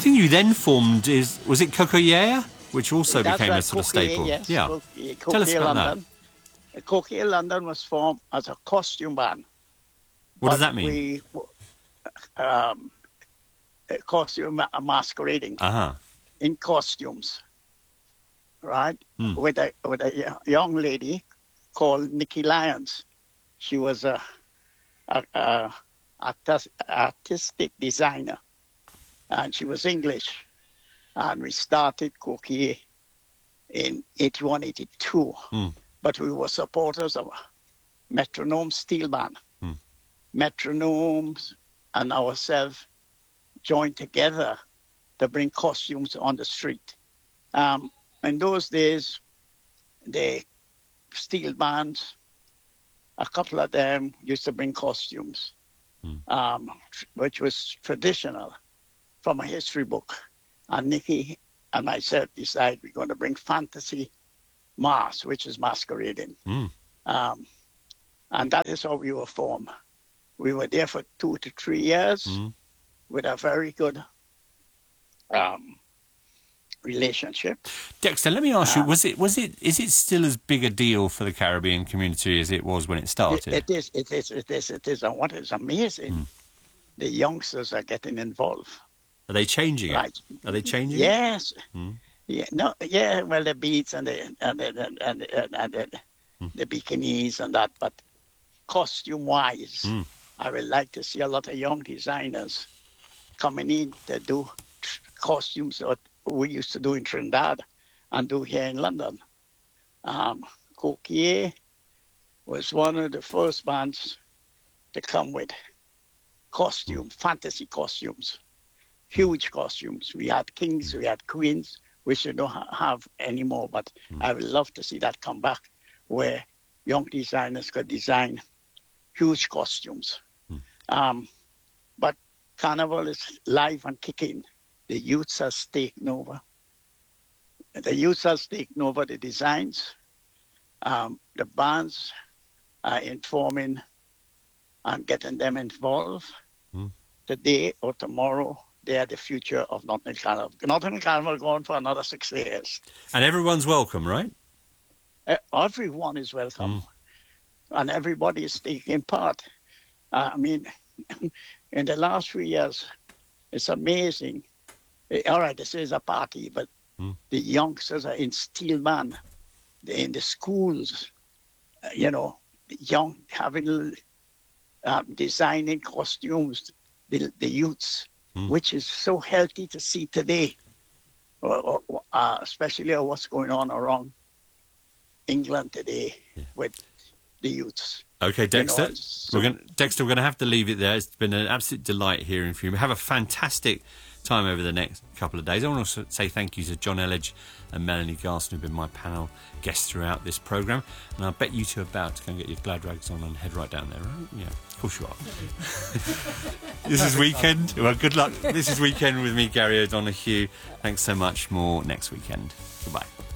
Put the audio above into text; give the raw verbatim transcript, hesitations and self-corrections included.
think you then formed, is was it Cocoyer, which also That's became right, a sort of Coquet, staple? yes, Yeah. Coquet, Tell us Coquet about London. that. Coquet London was formed as a costume band. What does But that mean? We, um, a costume ma- masquerading Uh-huh. in costumes, right? Hmm. With a with a y- young lady called Nikki Lyons. She was a, a, a artis- artistic designer, and she was English. And we started Coquet in eighty-one, eighty-two. Hmm. But we were supporters of Metronome Steel Band. Hmm. Metronomes and ourselves joined together to bring costumes on the street. Um, in those days, the steel bands, a couple of them used to bring costumes, Hmm. um, tr- which was traditional from a history book. And Nikki and myself decided we're going to bring fantasy mask, which is masquerading. Hmm. Um, and that is how we were formed. We were there for two to three years Hmm. with a very good um, relationship. Dexter, let me ask you: Uh, was it, was it, is it still as big a deal for the Caribbean community as it was when it It, started? it is, it is, it is, it is. And what is amazing, Hmm. the youngsters are getting involved. Are they changing Right? it? Are they changing it? Yes. Hmm. Yeah. No. Yeah. Well, the beats and the and the and the, and the, and the, Hmm. the bikinis and that, but costume-wise, Hmm. I would like to see a lot of young designers coming in to do tr- costumes that we used to do in Trinidad and do here in London. Um, Coquier was one of the first bands to come with costume, fantasy costumes, huge costumes. We had kings, we had queens, which we don't ha- have anymore, but I would love to see that come back, where young designers could design huge costumes. Um, but Carnival is live and kicking. The youths are taking over. The youths are taking over the designs. Um, the bands are informing and getting them involved. Mm. Today or tomorrow, they are the future of Nottingham Carnival. Nottingham Carnival going for another six years. And everyone's welcome, right? Uh, everyone is welcome, Mm. and everybody is taking part. Uh, I mean, in the last few years, it's amazing. Eh, All right, this is a party, but Mm. the youngsters are in Steelman, they're in the schools, uh, you know, young, having um, designing costumes, the, the youths, Mm. which is so healthy to see today, uh, uh, especially what's going on around England today with the youths. Okay, You know, Dexter, it's so- we're going Dexter, we're going to have to leave it there. It's been an absolute delight hearing from you. Have a fantastic time over the next couple of days. I want to say thank you to John Elledge and Melanie Garson, who've been my panel guests throughout this programme. And I bet you two are about to go and get your glad rags on and head right down there, right? Yeah, of course you are. This is Weekend. Well, good luck. This is Weekend with me, Gary O'Donoghue. Thanks so much. More next weekend. Goodbye.